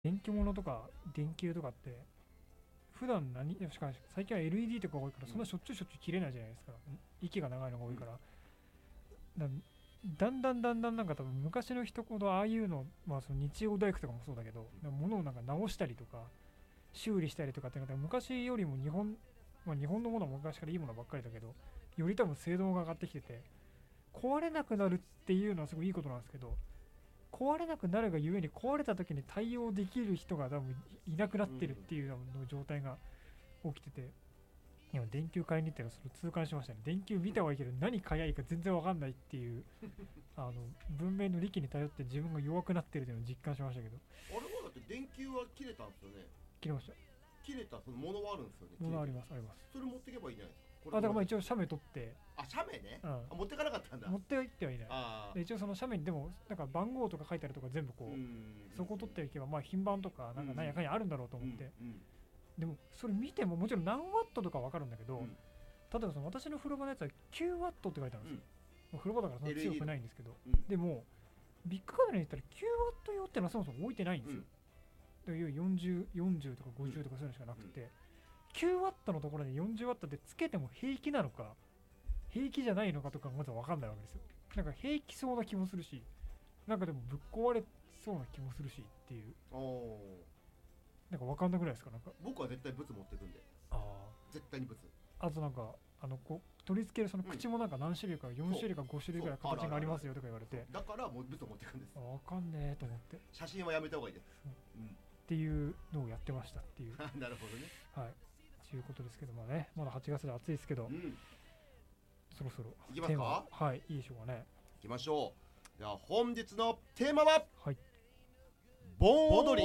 電気物とか電球とかって普段しかし最近は LED とか多いからそんなしょっちゅう切れないじゃないですか。息が長いのが多いから、だだんだんなんか多分昔の人ほどああいうの、まあその日曜大工とかもそうだけど、物をなんか直したりとか修理したりとかっていうのは昔よりもまあ、日本のものは昔からいいものばっかりだけど、より多分性能が上がってきてて、壊れなくなるっていうのはすごいいいことなんですけど、壊れなくなるがゆえに壊れた時に対応できる人が多分いなくなってるっていうの状態が起きてて、今電球買いに行ったらそれ痛感しましたね。電球見たはいいけど何買えばいいか全然わかんないっていう文明の利器に頼って自分が弱くなってるっていうのを実感しましたけど。 あれはだって電球は切れたんですよね。 切れました。 切れたそのものはあるんですよね。 ものありますあります。 それ持っていけばいいじゃないですか。これだからまあ一応写メ撮って、 写メね、 うん、 持ってかなかったんだ。 持って行ってはいない。で一応その写メにでもなんか番号とか書いてあるとか全部こうそこを取っていけばまあ品番とかなんか何やかんやあるんだろうと思って、でもそれ見てももちろん何ワットとか分かるんだけど、例えばその私の風呂場のやつは9ワットって書いてあるんですよ。風呂場だからそんな強くないんですけど、でもビッグカメラに行ったら9ワット用ってのはそもそも置いてないんですよ。だから40とか50とかそういうのしかなくて、9ワットのところで40ワットでつけても平気なのか平気じゃないのかとかまず分かんないわけですよ。なんか平気そうな気もするし、なんかでもぶっ壊れそうな気もするしっていう、なんか分かんなくないですか。なんか僕は絶対ブツ持ってくんで、絶対にブツ。 あとなんかこう取り付けるその口もなんか何種類か4種類か5種類ぐらい形がありますよとか言われて、 だからもうブツ持ってくんです。 分かんねえと思って、 写真はやめた方がいいです、 っていうのをやってましたっていうなるほどね。 はいということですけどもね、まだ8月で暑いですけど、そろそろいきますか。 はい、いいでしょうかね。 いきましょう。では本日のテーマは、 はい、 盆踊り。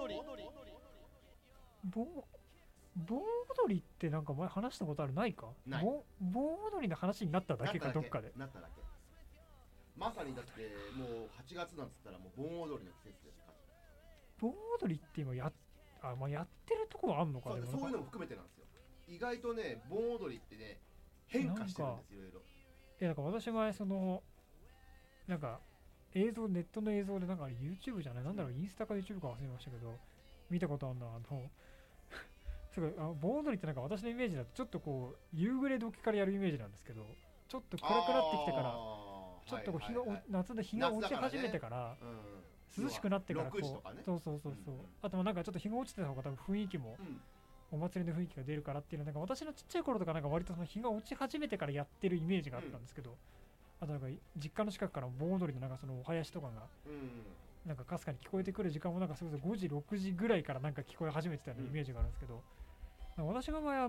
盆踊りってなんか前話したことあるないか。盆踊りの話になっただけかどっかで。 なっただけ。まさにだってもう8月なんつったらもう盆踊りの季節ですから。 盆踊りって今まあ、やってるところあんのか。 そういうのも含めてなんですよ。意外とね盆踊りってね変化してるんですよ、いろいろ。 なんか私前なんかネットの映像でなんか YouTube じゃない、なんだろう、インスタか YouTube か忘れましたけど、見たことあるのはすごい盆踊りってなんか私のイメージだとちょっとこう夕暮れ時からやるイメージなんですけど、ちょっと暗くなってきてから、ちょっとこう夏で日が落ち始めてから、涼しくなってからこう、そうあとなんかちょっと日が落ちてた方が多分雰囲気も、お祭りの雰囲気が出るからっていうのは、なんか私のちっちゃい頃とかなんか割とその日が落ち始めてからやってるイメージがあったんですけど、あとなんか実家の近くから盆踊りのなんかそのお囃子とかがなんかかすかに聞こえてくる時間もなんかそれこそ5時6時ぐらいからなんか聞こえ始めてたようなイメージがあるんですけど、私が前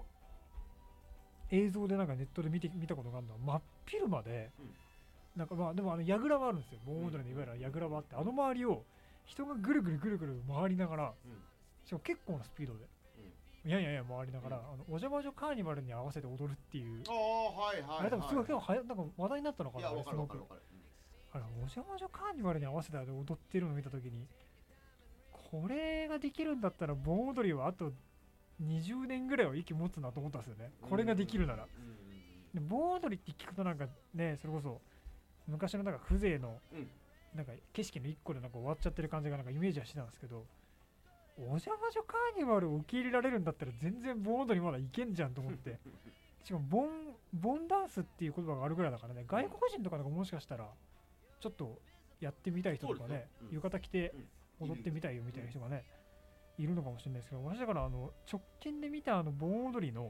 映像でなんかネットで見たことがあるのは真っ昼間で、なんかまあでも櫓はあるんですよ。盆踊りのいわゆる櫓はあって、周りを人がぐるぐるぐるぐる回りながら、しかも結構なスピードで、いや回りながら、お邪魔女カーニバルに合わせて踊るっていう、あれ多分すごい結構なんか話題になったのかな。すごくお邪魔女カーニバルに合わせて踊ってるのを見たときに、これができるんだったら盆踊りはあと20年ぐらいは息持つなと思ったんですよね。これができるなら。で盆踊りって聞くとなんかね、それこそ昔のなんか風情のなんか景色の一個でなんか終わっちゃってる感じがなんかイメージはしてたんですけど、お邪魔女カーニバルを受け入れられるんだったら全然盆踊りまだいけんじゃんと思って、しかも盆ダンスっていう言葉があるぐらいだからね、外国人とかなんかもしかしたらちょっとやってみたい人とかね、浴衣着て踊ってみたいよみたいな人がね、いるのかもしれないですけど、私だから直近で見た盆踊りの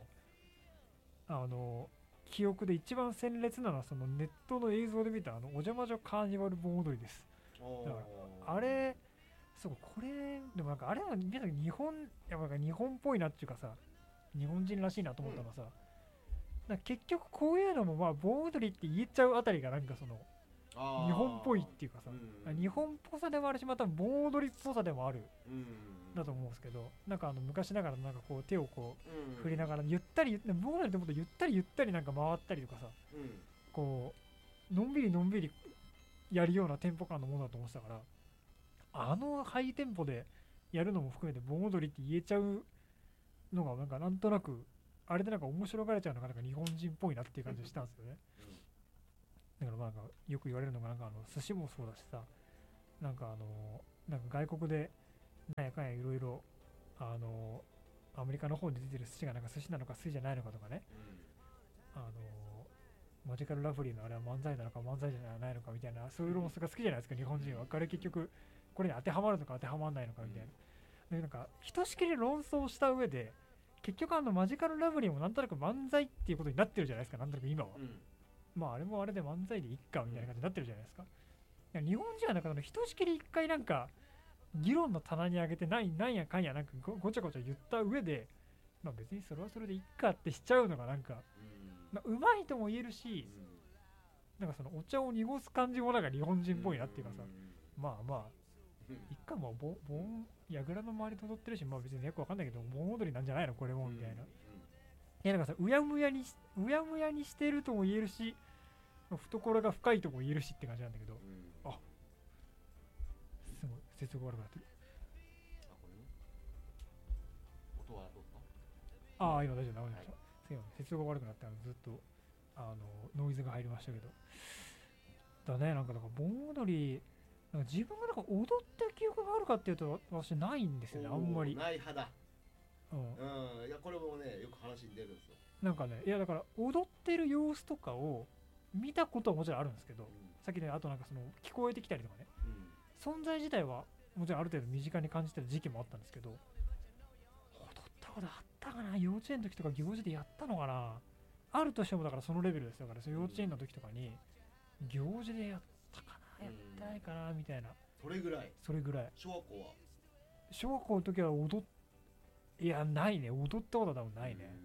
記憶で一番鮮烈なのはそのネットの映像で見たお邪魔女カーニバル盆踊りです。だからあれそうこれでもなんかあれは日本やっぱ日本っぽいなっていうかさ、日本人らしいなと思ったのはさ、なんか結局こういうのもまあ盆踊りって言えちゃうあたりがなんかその日本っぽいっていうかさ、日本っぽさでもあるし、また盆踊りっぽさでもあるだと思うんですけど、なんか昔ながらのなんかこう手をこう振りながらゆったり、盆踊りってもっとゆったりなんか回ったりとかさ、こうのんびりやるようなテンポ感のものだと思ってたから、ハイテンポでやるのも含めて盆踊りって言えちゃうのがなんとなくあれでなんか面白がれちゃうのがなんか日本人っぽいなっていう感じがしたんですよね。だからなんかよく言われるのがなんか寿司もそうだしさ、なんかなんか外国でなんやかんやいろいろアメリカの方で出てる寿司がなんか寿司なのか寿司じゃないのかとかね、マジカルラブリーのあれは漫才なのか漫才じゃないのかみたいな、そういう論争が好きじゃないですか日本人は。あれ結局これに当てはまるのか当てはまらないのかみたいな、でなんかひとしきり論争した上で結局マジカルラブリーもなんとなく漫才っていうことになってるじゃないですか、なんとなく今は、まああれもあれで漫才でいっかみたいな感じになってるじゃないですか。日本人はなんかひとしきり一回なんか議論の棚に上げてなんやかんやなんかごちゃごちゃ言った上で、まあ別にそれはそれでいっかってしちゃうのがなんか、うまいとも言えるし、なんかそのお茶を濁す感じもなんか日本人っぽいなっていうかさ、まあまあ一回も櫓の周りで踊ってるし、まあ別によくわかんないけど盆踊りなんじゃないのこれもみたいな、いやなんかさうやむやにしてるとも言えるし、懐が深いとも言えるしって感じなんだけど、あ、すごい接続悪くなってる。 これね、音はどうですか？ ああ今大丈夫直りました。すいません、接続が悪くなってずっとノイズが入りましたけど、だね、なんか盆踊りなんか自分がなんか踊った記憶があるかっていうと私ないんですよね、あんまり。 ない派だ。いやこれもねよく話に出るんですよ。 なんかね、いやだから踊ってる様子とかを見たことはもちろんあるんですけど、さっきねあとなんかその聞こえてきたりとかね、存在自体はもちろんある程度身近に感じてる時期もあったんですけど、踊ったことあったかな、幼稚園の時とか行事でやったのかな、あるとしてもだからそのレベルですよ。だから幼稚園の時とかに行事でやったかな、やってないかなみたいな、それぐらい。 小学校は？ 小学校の時はいやないね、踊ったことは多分ないね。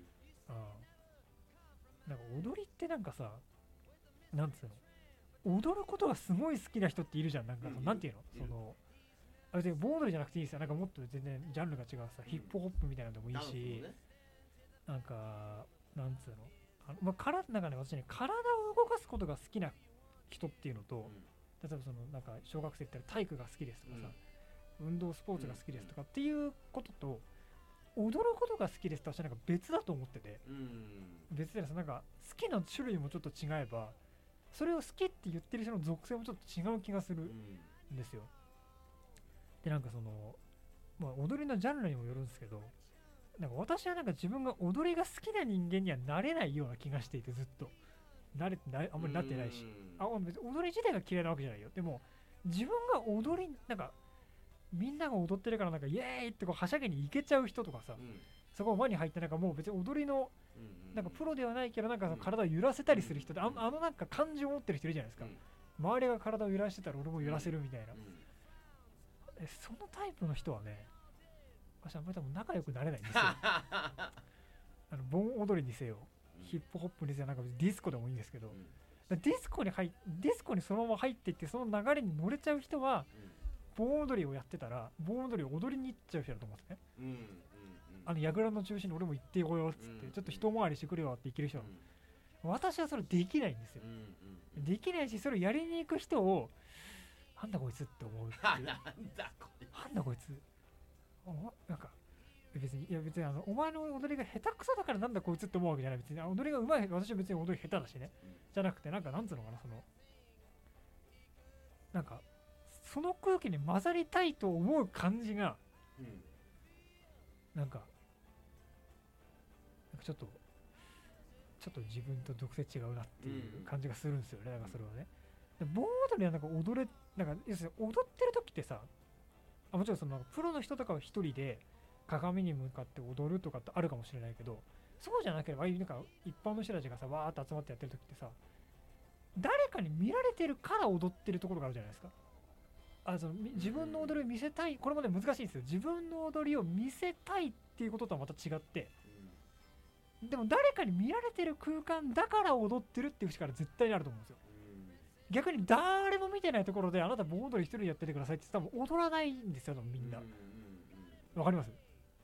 なんか踊りってなんかさ、なんつうの、踊ることがすごい好きな人っているじゃん。なんかなんていうの、そのあれで盆踊りじゃなくていいですよ。なんかもっと全然ジャンルが違うさ、ヒップホップみたいなのでもいいし、なんかなんつうの、なんかね、私ね体を動かすことが好きな人っていうのと、例えばそのなんか小学生って言ったら体育が好きですとかさ、運動スポーツが好きですとかっていうことと、踊ることが好きですと私はなんか別だと思ってて、別でなんか好きな種類もちょっと違えば、それを好きって言ってる人の属性もちょっと違う気がするんですよ。でなんかその、まあ、踊りのジャンルにもよるんですけど、なんか私はなんか自分が踊りが好きな人間にはなれないような気がしていて、ずっとあんまりなってないし、別に踊り自体が嫌いなわけじゃないよ。でも自分が踊りなんかみんなが踊ってるからなんかイエーイってこうはしゃげに行けちゃう人とかさ、そこ輪に入ってなんかもう別に踊りのなんかプロではないけどなんかその体を揺らせたりする人で、なんか感情を持ってる人いるじゃないですか。周りが体を揺らしてたら俺も揺らせるみたいな、そのタイプの人はね、私はあんまり多分仲良くなれないんですよ。盆踊りにせよヒップホップにせよ、なんかディスコでもいいんですけど、ディスコにそのまま入っていってその流れに乗れちゃう人は、盆踊りをやってたら盆踊りを踊りに行っちゃう人だと思うんですね。櫓の中心に俺も行ってこようっつって、ちょっと一回りしてくれよって行ける人、私はそれできないんですよ。できないし、それをやりに行く人をなんだこいつって思うっていうなんだこいつなんか別にお前の踊りが下手くそだからなんだこいつって思うわけじゃない。別に踊りが上手い、私は別に踊り下手だしね、じゃなくてなんかなんつうのかな、そのなんかその空気に混ざりたいと思う感じが、なんかちょっと自分と属性違うなっていう感じがするんですよね。なんかそれはね、盆踊りはなんかなんか要するに踊ってる時ってさ、もちろんそのプロの人とかは一人で鏡に向かって踊るとかってあるかもしれないけど、そうじゃなければなんか一般の人たちがさわーっと集まってやってる時ってさ、誰かに見られてるから踊ってるところがあるじゃないですか。その自分の踊りを見せたい、これもね難しいんですよ。自分の踊りを見せたいっていうこととはまた違って、でも誰かに見られてる空間だから踊ってるっていう力絶対にあると思うんですよ。逆に誰も見てないところであなた盆踊り一人でやっててくださいって言ったら多分踊らないんですよ、みんな。わかります？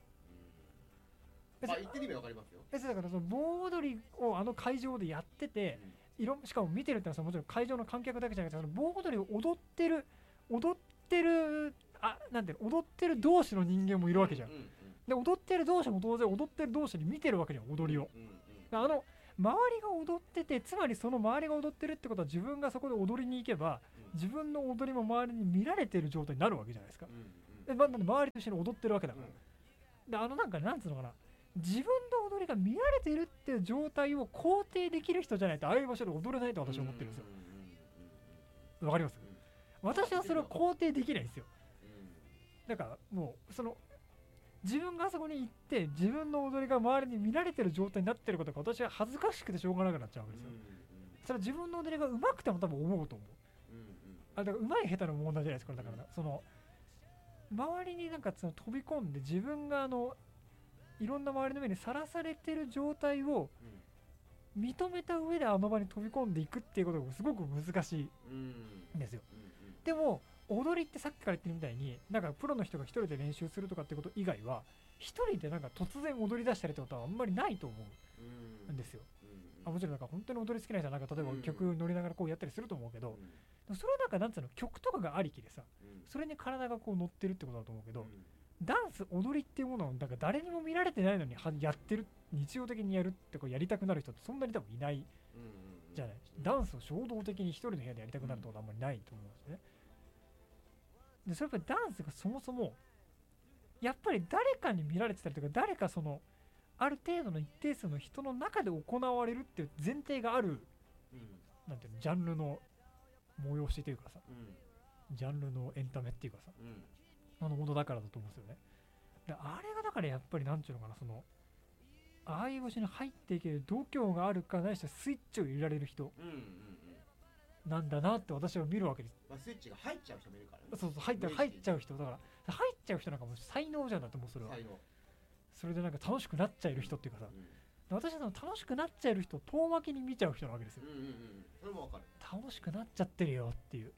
言ってみればわかりますよ。 だからその盆踊りを会場でやってて、しかも見てるってのはもちろん会場の観客だけじゃなくて、その盆踊りを踊ってるなんていうの、踊ってる同士の人間もいるわけじゃん。で踊ってる同士も当然踊ってる同士に見てるわけじゃん、踊りを。周りが踊ってて、つまりその周りが踊ってるってことは自分がそこで踊りに行けば、自分の踊りも周りに見られてる状態になるわけじゃないですか。 なんで周りと一緒に踊ってるわけだから、でなんかなんつうのかな、自分の踊りが見られているっていう状態を肯定できる人じゃないとああいう場所で踊れないと私は思ってるんですよ。わかります？私はそれを肯定できないんですよ。だからもう自分があそこに行って自分の踊りが周りに見られてる状態になってることが私は恥ずかしくてしょうがなくなっちゃうわけですよ。それは自分の踊りが上手くても多分思うと思う。だから上手い下手の問題じゃないですか。だから周りになんか飛び込んで自分がいろんな周りの目にさらされてる状態を認めた上であの場に飛び込んでいくっていうことがすごく難しいんですよ。でも踊りってさっきから言ってるみたいになんかプロの人が一人で練習するとかってこと以外は一人でなんか突然踊り出したりってことはあんまりないと思うんですよ。もちろんなんか本当に踊り好きな人はなんか例えば曲乗りながらこうやったりすると思うけど、それはなんかなんつうの曲とかがありきでさ、それに体がこう乗ってるってことだと思うけど、ダンス踊りっていうものをなんか誰にも見られてないのにやってる、日常的にやるってこうやりたくなる人ってそんなに多分いないじゃない。ダンスを衝動的に一人の部屋でやりたくなるってことはあんまりないと思うんですね。でそれやっぱりダンスがそもそもやっぱり誰かに見られてたりとか、誰かある程度の一定数の人の中で行われるっていう前提がある、なんていうの、ジャンルの催しというかさ、ジャンルのエンタメっていうかさ、ものだからだと思うんですよね。であれがだからやっぱりなんていうのかな、ああいう場所に入っていける度胸があるかないしはスイッチを入れられる人なんだなって私は見るわけです。 スイッチが入っちゃう人もいるからね。 そう入っちゃう人だから、入っちゃう人なんかもう才能じゃんだって、もうそれはそれでなんか楽しくなっちゃえる人っていうかさ、私は楽しくなっちゃえる人を遠巻きに見ちゃう人なわけですよ。 それもわかる。 楽しくなっちゃってるよっていう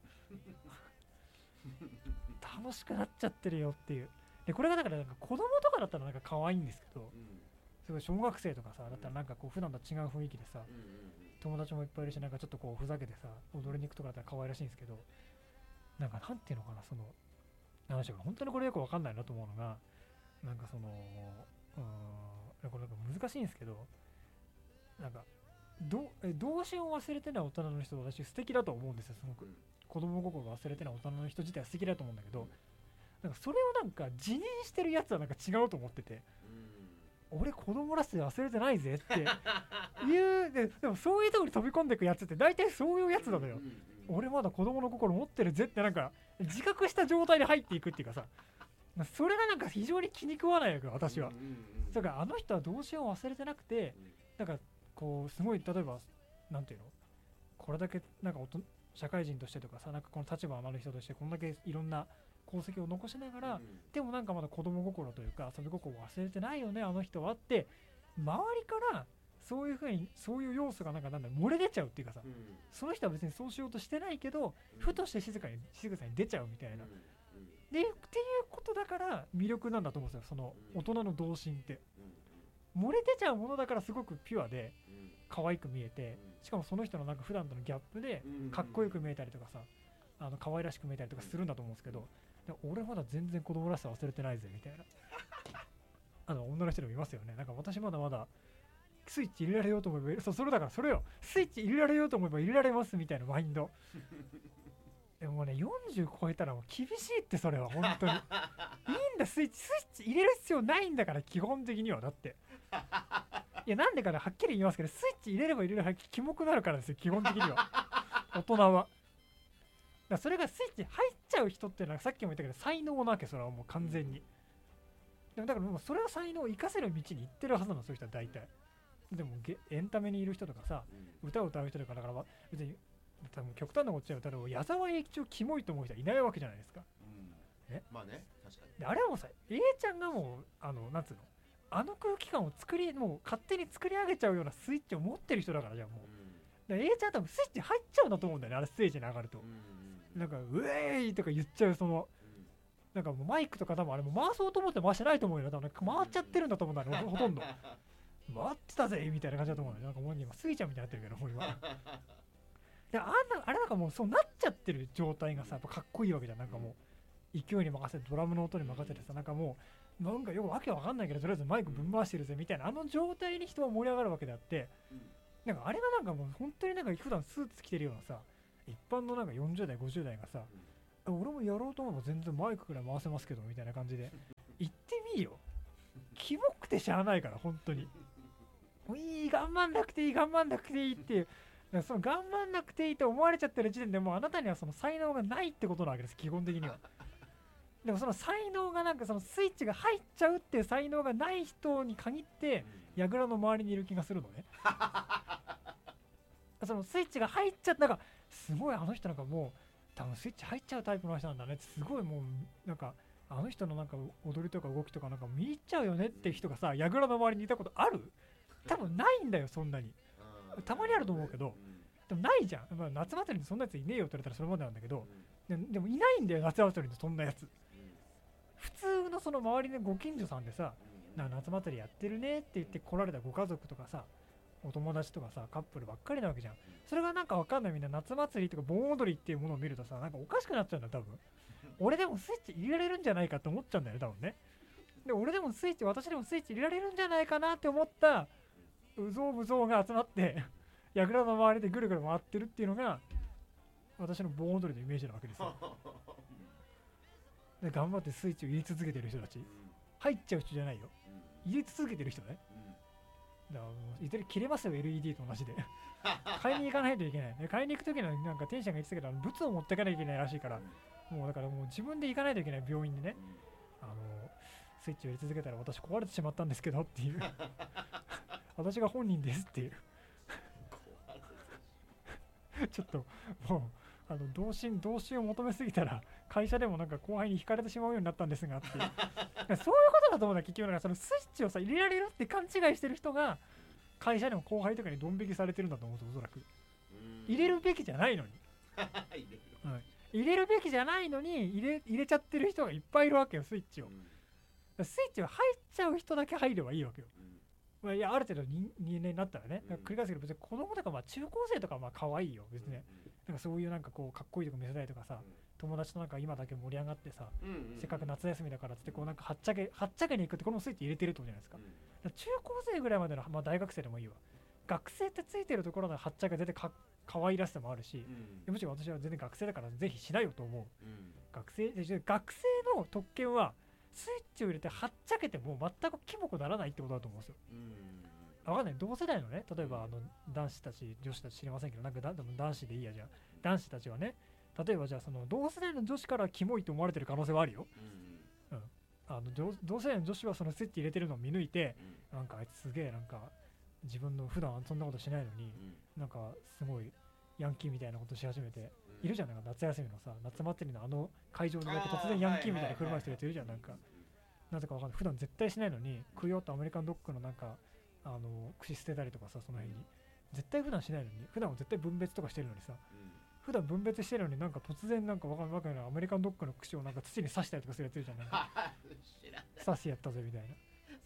楽しくなっちゃってるよっていう。でこれがだからなんか子供とかだったらなんか可愛いんですけど、すごい小学生とかさだったらなんかこう普段と違う雰囲気でさ、友達もいっぱいいるし、なんかちょっとこうふざけてさ踊りに行くとかだったら可愛らしいんですけど、なんかなんていうのかな、何でしょうか、本当にこれよくわかんないなと思うのが、なんかこれなんか難しいんですけど、なんか童心を忘れてない大人の人は私素敵だと思うんですよ。すごく子供心を忘れてない大人の人自体は素敵だと思うんだけど、なんかそれをなんか自認してるやつはなんか違うと思ってて、俺子供らしさ忘れてないぜっていうでもそういうところに飛び込んでいくやつって大体そういうやつなのよ。俺まだ子供の心持ってるぜってなんか自覚した状態で入っていくっていうかさ、それがなんか非常に気に食わないわけよ私は。だからあの人は童心を忘れてなくて、なんかこうすごい例えばなんていうの、これだけなんか社会人としてとかさ、なんかこの立場のある人としてこんだけいろんな功績を残しながら、でもなんかまだ子供心というか遊び心を忘れてないよねあの人はって、周りからそういう風にそういう要素がなんだ漏れ出ちゃうっていうかさ、その人は別にそうしようとしてないけど、ふとして静かに出ちゃうみたいな、っていうことだから魅力なんだと思うんですよ。大人の童心って漏れ出ちゃうものだからすごくピュアで可愛く見えて、しかもその人のなんか普段とのギャップでかっこよく見えたりとかさ、可愛らしく見えたりとかするんだと思うんですけど、俺まだ全然子供らしさ忘れてないぜみたいな女の人でもいますよね。なんか私まだまだスイッチ入れられようと思えばそれだからそれよ、スイッチ入れられようと思えば入れられますみたいなマインドでもね40超えたらもう厳しいって、それは本当にいいんだ、スイッチ入れる必要ないんだから基本的には。だっていやなんでかな、はっきり言いますけど、スイッチ入れれば入れるほどキモくなるからですよ基本的には大人は。だそれがスイッチ入っちゃう人っていうのはさっきも言ったけど才能なわけ、それはもう完全に。でもだからもうそれは才能を生かせる道に行ってるはずなの、そういう人は大体。でもエンタメにいる人とかさ、歌を歌う人とかだから別に多分極端なこと言っちゃうと矢沢永吉をキモいと思う人はいないわけじゃないですか。 まあね、確かに。 であれはもうさ A ちゃんがもうなんつうの、空気感をもう勝手に作り上げちゃうようなスイッチを持ってる人だから、じゃあもうで A ちゃんは多分スイッチ入っちゃうんだと思うんだよね、あれステージに上がると。なんかウェーイとか言っちゃう、なんかもうマイクとか多分あれも回そうと思って回してないと思うよ。多分回っちゃってるんだと思うんだよ、ほとんど回ってたぜみたいな感じだと思うんだよ。なんかもう今スイちゃんみたいになってるけど、もう今であれなんかもうそうなっちゃってる状態がさやっぱかっこいいわけじゃん。なんかもう勢いに任せてドラムの音に任せてさ、なんかもうなんかよくわけわかんないけどとりあえずマイクぶん回してるぜみたいな状態に人は盛り上がるわけであって、なんかあれがなんかもう本当になんか普段スーツ着てるようなさ一般のなんか40代50代がさ俺もやろうと思えば全然マイクくらい回せますけどみたいな感じで言ってみよ。キモくてしゃあないから本当に。もういい、頑張んなくていい、頑張んなくていいっていう、だからその頑張んなくていいと思われちゃってる時点でもうあなたにはその才能がないってことなわけです、基本的には。でもその才能がなんかそのスイッチが入っちゃうっていう才能がない人に限って櫓の周りにいる気がするのね。そのスイッチが入っちゃった、なんかすごいあの人なんかもう多分スイッチ入っちゃうタイプの人なんだねって、すごいもうなんかあの人のなんか踊りとか動きとかなんか見入っちゃうよねって人がさ、櫓の周りにいたことある？多分ないんだよ、そんなに。たまにあると思うけど、でもないじゃん。まあ、夏祭りにそんなやついねえよって言われたらそれまでなんだけど、でもいないんだよ、夏祭りにそんなやつ。普通のその周りのご近所さんでさ、夏祭りやってるねって言って来られたご家族とかさ、お友達とかさ、カップルばっかりなわけじゃん。それがなんかわかんない、みんな夏祭りとか盆踊りっていうものを見るとさ、なんかおかしくなっちゃうんだよ、多分。俺でもスイッチ入れられるんじゃないかって思っちゃうんだよね、多分ね。で、俺でもスイッチ、私でもスイッチ入れられるんじゃないかなって思ったうぞうむぞうが集まって櫓の周りでぐるぐる回ってるっていうのが私の盆踊りのイメージなわけですよ。で頑張ってスイッチを入れ続けてる人たち、入っちゃう人じゃないよ、入れ続けてる人ね。だからもういずれ切れますよ、 LED と同じで買いに行かないといけない。で買いに行く時のなんか店主が言ってたけど、物を持っていかなきゃいけないらしいから、もうだからもう自分で行かないといけない、病院にね。スイッチを入れ続けたら私壊れてしまったんですけどっていう私が本人ですっていうちょっともう同心を求めすぎたら会社でもなんか後輩に惹かれてしまうようになったんですがっていうそういうことだと思うんだ。結局なんかそのスイッチをさ入れられるって勘違いしてる人が会社でも後輩とかにドン引きされてるんだと思うと、おそらく入れるべきじゃないのに入れるべきじゃないのに入れちゃってる人がいっぱいいるわけよ、スイッチを。スイッチは入っちゃう人だけ入ればいいわけよ。まあ、いやある程度人間になったらね、繰り返すけど別に子供とかまあ中高生とかはまあ可愛いよ別にね。なんかそういうなんかこうかっこいいとこ見せたいとかさ、友達となんか今だけ盛り上がってさ、せっかく夏休みだからっつってこうなんかはっちゃけに行くって、これもスイッチ入れてるってことじゃないですか。だから中高生ぐらいまでの、まあ、大学生でもいいわ。学生ってついてるところのはっちゃけ出て可愛らしさもあるし、もちろん私は全然学生だからぜひしないよと思う。学生の特権はスイッチを入れてはっちゃけても全くキモくならないってことだと思うんですよ。わかんない、同世代のね、例えば男子たち女子たち知りませんけど、なんか男子でいいや、じゃあ男子たちはね、例えばじゃあその同世代の女子からキモいと思われてる可能性はあるよ。同世代の女子はそのスイッチ入れてるのを見抜いて、なんかあいつすげえなんか自分の普段そんなことしないのに、なんかすごいヤンキーみたいなことし始めて、いるじゃん。なんか夏休みのさ、夏祭りの会場にだけ突然ヤンキーみたいな車椅子やってるじゃん。なんかなぜかわかんない、普段絶対しないのに食い終わったアメリカンドッグのなんか串捨てたりとかさ、その辺に絶対普段しないのに、普段は絶対分別とかしてるのにさ、普段分別してるのになんか突然なんかわかんないアメリカンドッグの串をなんか土に刺したりとかするやついるじゃん。なんか刺してやったぜみたいな。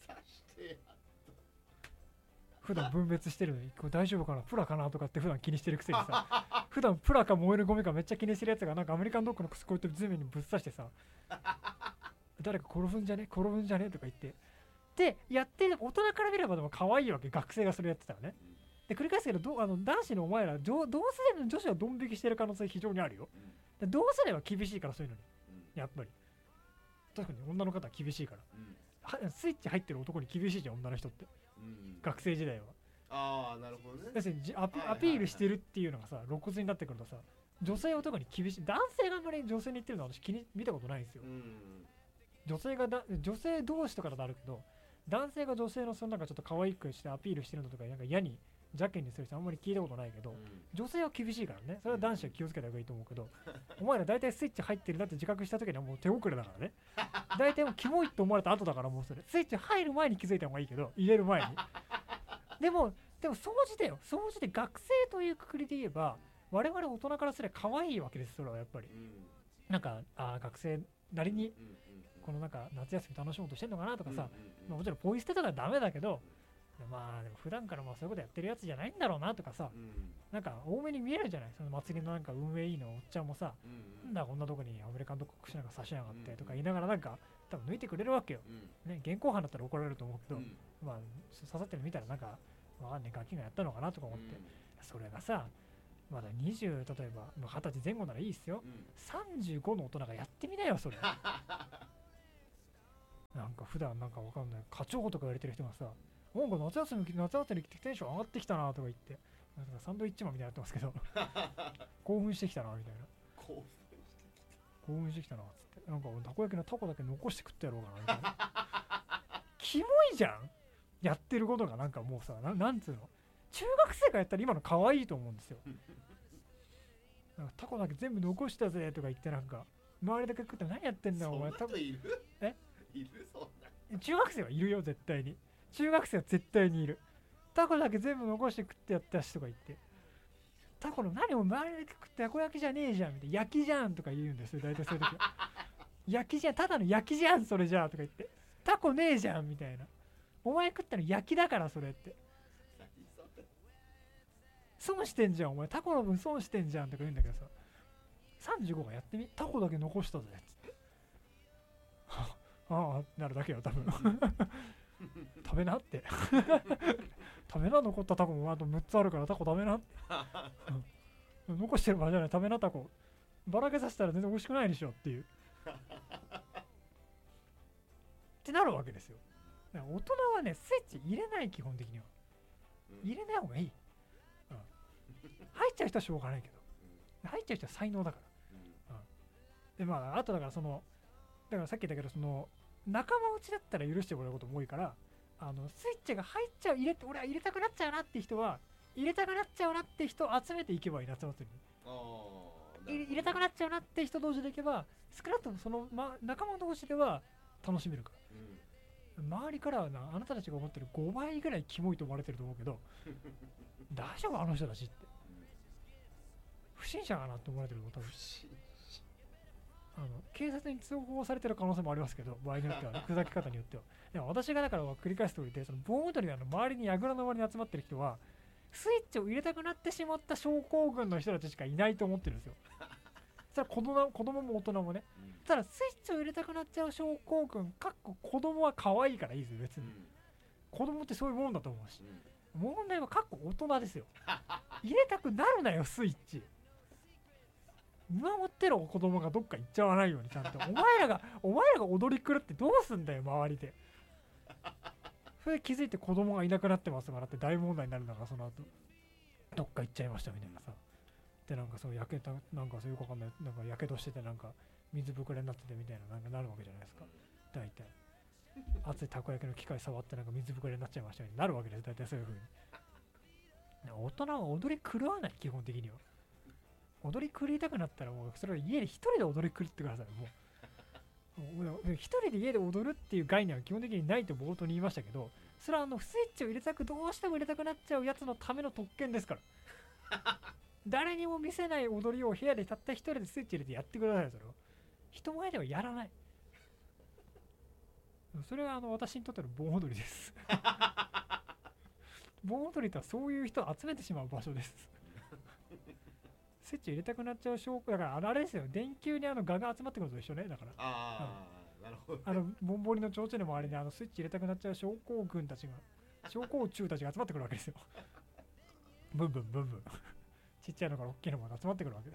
普段分別してるのにこれ大丈夫かな、プラかなとかって普段気にしてるくせにさ普段プラか燃えるゴミかめっちゃ気にしてるやつがなんかアメリカンドッグの串こうやって地面にぶっ刺してさ誰か転ぶんじゃねとか言ってでやってる。大人から見ればでも可愛いわけ、学生がそれやってたらね。で繰り返すけど男子のお前ら同世代の女子はドン引きしてる可能性非常にあるよ。で同世代は厳しいから、そういうのにやっぱり確かに女の方は厳しいから、スイッチ入ってる男に厳しいじゃん、女の人って。学生時代は。 なるほどね。 要するにアピールしてるっていうのがさ、露骨になってくるとさ、女性は特に厳しい。男性があんまり女性に言ってるのは私見たことないんですよ。女性同士とかだとあるけど、男性が女性のそのなんかちょっと可愛くしてアピールしてるのとかなんか嫌に邪険にする人あんまり聞いたことないけど、女性は厳しいからね。それは男子は気をつけた方がいいと思うけど、お前ら大体スイッチ入ってるなって自覚した時にはもう手遅れだからね。大体もうキモいと思われた後だから、もうそれスイッチ入る前に気づいた方がいいけど、入れる前にでも掃除だよ。掃除で学生というくくりで言えば我々大人からすれば可愛いわけです。それはやっぱりなんか学生なりにこのなんか夏休み楽しもうとしてんのかなとかさ、まあ、もちろんポイ捨てとかダメだけど、まあでも普段からまあそういうことやってるやつじゃないんだろうなとかさ、なんか多めに見えるじゃない。その祭りのなんか運営いいのおっちゃんもさ、なんだこんなとこにアメリカンドッグ串なんか刺しやがってとか言いながらなんか多分抜いてくれるわけよ、ね。現行犯だったら怒られると思うけど、まあ刺さってるの見たらなんかわかんねえガキがやったのかなとか思って、それがさまだ20、例えばまあ20歳前後ならいいっすよ。 うん 35の大人がやってみなよそれ。なんか普段なんかわかんない課長とか言われてる人がさ、なんか夏休み来てテンション上がってきたなとか言って、なんかサンドイッチマンみたいになってますけど興奮してきたなみたいな、 興興奮してきたなっつって、なんかたこ焼きのタコだけ残して食ってやろうかなみたいなキモいじゃんやってることが。なんかもうさ、なんつうの、中学生がやったら今の可愛いと思うんですよ。なんかタコだけ全部残したぜとか言って、なんか周りだけ食って何やってんだよお前。 そんな人いる？ えいるそんな。 中学生はいるよ絶対に。中学生は絶対にいる。タコだけ全部残して食ってやったしとか言って、タコの何を周りだけ食ってたこ焼きじゃねえじゃんみたいな、焼きじゃんとか言うんですよ大体そういう時は。焼きじゃん、ただの焼きじゃんそれじゃあとか言って、タコねえじゃんみたいな、お前食ったの焼きだからそれって、損してんじゃんお前、タコの分損してんじゃんとか言うんだけどさ、35がやってみ、タコだけ残したぜっつってああなるだけよ多分食べなって食べな、残ったタコもあと6つあるからタコ食べなって残してる場合じゃない、食べなタコ、ばらけさせたら全然美味しくないでしょっていうってなるわけですよ。だから大人はねスイッチ入れない、基本的には入れない方がいい、入っちゃう人はしょうがないけど、入っちゃう人は才能だから、でまああとだからだからさっき言ったけど、仲間内だったら許してもらうことも多いから、スイッチが入っちゃう、俺は入れたくなっちゃうなって人は、入れたくなっちゃうなって人を集めていけばいい、夏祭りに入れたくなっちゃうなって人同士でいけば、少なくとも仲間同士では楽しめるから、周りからはあなたたちが思ってる5倍ぐらいキモいと思われてると思うけど大丈夫あの人たちって、不審者かなって思われてるの多分。警察に通報されてる可能性もありますけど、場合によっては、ね、砕き方によっては。でも私がだから繰り返すとおりで、盆踊りの周りに櫓の周りに集まってる人は、スイッチを入れたくなってしまった症候群の人たちしかいないと思ってるんですよ。それは子供も大人もね。ただスイッチを入れたくなっちゃう症候群、かっこ子供は可愛いからいいですよ別に。子供ってそういうもんだと思うし。問題はかっこ大人ですよ。入れたくなるなよスイッチ。見守ってる子供がどっか行っちゃわないようにちゃんと。お前らが踊り狂ってどうすんだよ周りで。それで気づいて子供がいなくなってますからって大問題になるんだから、その後どっか行っちゃいましたみたいなさ。でなんか焼けた、なんかそういうかわかんない、なんかやけどしててなんか水ぶくれになっててみたいな、なんかなるわけじゃないですか大体。熱いたこ焼きの機械触ってなんか水ぶくれになっちゃいましたみたいになるわけです大体そういう風に。大人は踊り狂わない、基本的には。踊り狂いたくなったらもうそれは家で一人で踊り狂ってください。もう一人で家で踊るっていう概念は基本的にないと冒頭に言いましたけど、それはスイッチをどうしても入れたくなっちゃうやつのための特権ですから誰にも見せない踊りを部屋でたった一人でスイッチ入れてやってください。それを人前ではやらない。それは私にとっての盆踊りです盆踊りとはそういう人を集めてしまう場所ですスイッチ入れたくなっちゃう証拠だから、あれですよ、電球にガが集まってくるのと一緒ね。だからなるほど、ね、 ボンボリの提灯の周りにスイッチ入れたくなっちゃう症候群たちが症候中たちが集まってくるわけですよブンブンブンブンちっちゃいのから大きいのまで集まってくるわけです。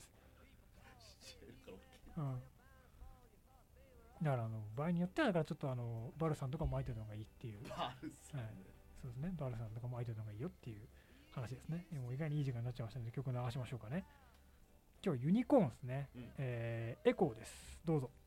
だから場合によってはだからちょっとバルさんとかも巻いてるのがいいっていう。 バルさん、ね、 そうですね、バルさんとかも巻いてるのがいいよっていう話ですね。もう意外にいい時間になっちゃいましたので曲流しましょうかね。今日ユニコーンですね、エコーです。どうぞ。